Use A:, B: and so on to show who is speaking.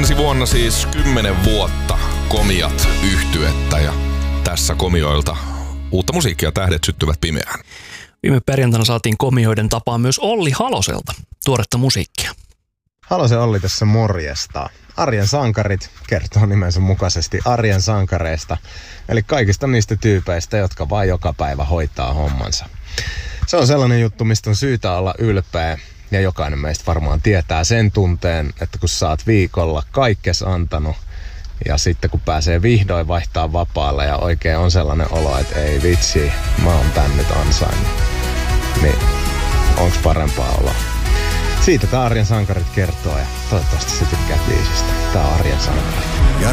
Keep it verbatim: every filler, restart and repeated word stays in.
A: Ensi vuonna siis kymmenen vuotta Komiat -yhtyettä ja tässä Komioilta uutta musiikkia Tähdet syttyvät pimeään.
B: Viime perjantaina saatiin Komioiden tapaan myös Olli Haloselta tuoretta musiikkia.
C: Halosen Olli tässä morjesta. Arjen sankarit kertoo nimensä mukaisesti arjen sankareista, eli kaikista niistä tyypeistä, jotka vaan joka päivä hoitaa hommansa. Se on sellainen juttu, mistä on syytä olla ylpeä, ja jokainen meistä varmaan tietää sen tunteen, että kun sä oot viikolla kaikkes antanut, ja sitten kun pääsee vihdoin vaihtaa vapaalle ja oikein on sellainen olo, että ei vitsi, mä oon tän nyt ansainnut, niin onks parempaa oloa? Siitä tää Arjen sankarit kertoo ja toivottavasti se tykkää biisistä. Tää on Arjen sankarit.
D: Ja